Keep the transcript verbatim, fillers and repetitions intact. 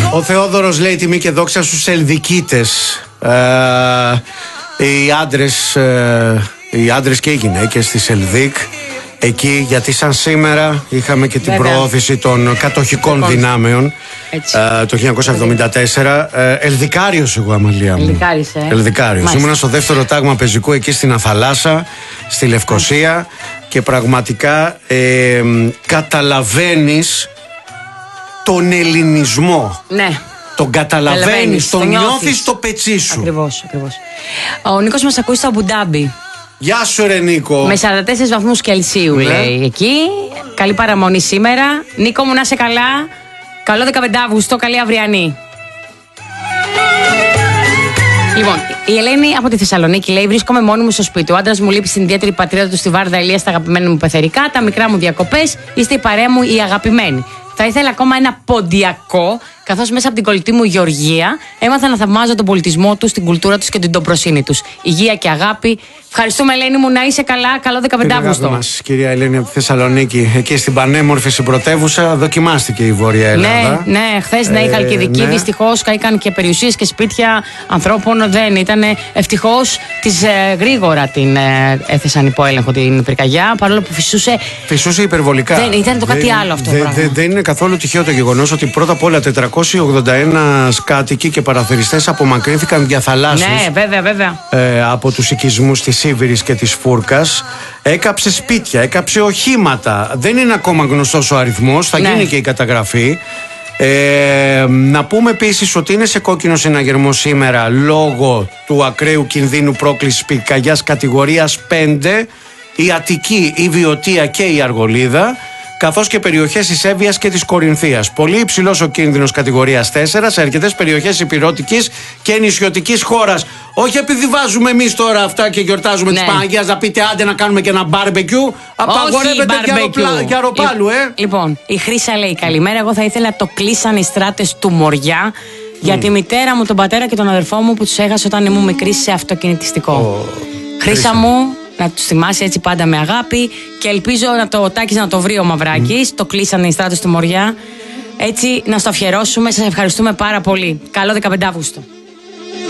Ο Θεόδωρος λέει τιμή και δόξα στους Ελδικίτες. Ε, οι άντρες, ε, οι άντρες και οι γυναίκες της Ελδίκ. Εκεί, γιατί σαν σήμερα είχαμε και την Βέβαια. προώθηση των κατοχικών λοιπόν. δυνάμεων ε, το χίλια εννιακόσια εβδομήντα τέσσερα. Ε, Ελδικάριος εγώ, Αμαλία μου. Ελδικάριος, ε. Ελδικάριος. Ήμουνα στο δεύτερο τάγμα πεζικού εκεί στην Αθαλάσσα, στη Λευκοσία. Μάλιστα. Και πραγματικά ε, καταλαβαίνεις τον ελληνισμό. Ναι. Τον καταλαβαίνεις, τον, τον νιώθεις στο πετσί σου. Ακριβώς, ακριβώς. Ο Νίκος μας ακούει στο Αμπουντάμπι. Γεια σου ρε Νίκο. Με σαράντα τέσσερις βαθμούς Κελσίου ναι. λέει εκεί. Καλή παραμονή σήμερα. Νίκο μου να είσαι καλά. Καλό δεκαπέντε Αυγούστου, καλή αυριανή. Λοιπόν, η Ελένη από τη Θεσσαλονίκη λέει: βρίσκομαι μόνη μου στο σπίτι. Ο άντρας μου λείπει στην ιδιαίτερη πατρίδα του στη Βάρδα Ηλία, στα αγαπημένα μου πεθερικά. Τα μικρά μου διακοπές. Είστε η παρέα μου η αγαπημένη. Θα ήθελα ακόμα ένα ποντιακό, καθώς μέσα από την κολλητή μου Γεωργία έμαθα να θαυμάζω τον πολιτισμό τους, την κουλτούρα τους και την τομπροσύνη τους. Υγεία και αγάπη. Ευχαριστούμε, Ελένη μου, να είσαι καλά. Καλό δεκαπέντε Αυγούστου. Μας, κυρία Ελένη από τη Θεσσαλονίκη, εκεί στην πανέμορφη συμπρωτεύουσα, δοκιμάστηκε η Βόρεια Ελλάδα. Ναι, ναι, χθες ναι, η Χαλκιδική. Ναι. Δυστυχώς καήκαν και περιουσίες και σπίτια ανθρώπων. Δεν ήταν. Ευτυχώς τις ε, γρήγορα την ε, έθεσαν υπό έλεγχο την πυρκαγιά, παρόλο που φυσούσε. Φυσούσε υπερβολικά. Δεν, ήταν το κάτι δεν, άλλο αυτό. Δεν δε, δε είναι καθόλου τυχαίο το γεγονός ότι πρώτα απ' όλα τετρακόσιοι ογδόντα ένα κάτοικοι και παραθεριστές απομακρύνθηκαν διαθαλάσσους. Ναι, βέβαια, βέβαια. Ε, από τους οικισμούς της Σίβηρης και της Φούρκας. Έκαψε σπίτια, έκαψε οχήματα. Δεν είναι ακόμα γνωστός ο αριθμός, θα ναι. γίνει και η καταγραφή. Ε, να πούμε επίσης ότι είναι σε κόκκινο συναγερμό σήμερα λόγω του ακραίου κινδύνου πρόκλησης πυρκαγιάς κατηγορίας πέντε η Αττική, η Βιωτία και η Αργολίδα, καθώς και περιοχές της Εύβοιας και της Κορινθίας. Πολύ υψηλός ο κίνδυνος κατηγορίας τέσσερα σε αρκετές περιοχές υπηρώτικης και νησιωτικής χώρας. Όχι επειδή βάζουμε εμείς τώρα αυτά και γιορτάζουμε ναι. της Παναγίας να πείτε άντε να κάνουμε και ένα μπάρμπεκιου. Απαγορεύεται για αεροπλάλου, ε. Λοιπόν, η Χρύσα λέει καλημέρα. Εγώ θα ήθελα το κλείσαν οι στράτες του Μοριά για mm. τη μητέρα μου, τον πατέρα και τον αδερφό μου που τους έχασα όταν ήμουν μικρή σε αυτοκινητιστικό. Oh, Χρύσα μου, να τους θυμάσαι έτσι πάντα με αγάπη και ελπίζω να το Τάκης να το βρει ο Μαυράκης. Mm. Το κλείσανε οι στράτες του Μοριά. Έτσι να στο αφιερώσουμε. Σας ευχαριστούμε πάρα πολύ. Καλό δεκαπέντε Αυγούστου.